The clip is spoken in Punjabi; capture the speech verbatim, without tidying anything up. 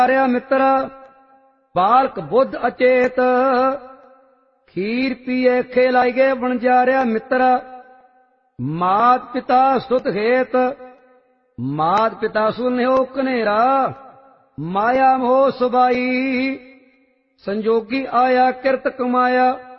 ਰਿਹਾ ਮਿੱਤਰ ਬਾਲਕ ਬੁੱਧ ਅਚੇਤ, ਖੀਰ ਪੀਏ ਖੇਲਾਈ ਗਏ ਵਣਜਾਰਿਆ ਮਿੱਤਰ। ਮਾਤ ਪਿਤਾ ਸੁਤ ਹੇਤ, ਮਾਤ ਪਿਤਾ ਸੁਨਿਓ ਕਨੇਰਾ, ਮਾਇਆ ਮੋਹ ਸੁਬਾਈ, ਸੰਜੋਗੀ ਆਇਆ ਕਿਰਤ ਕਮਾਇਆ।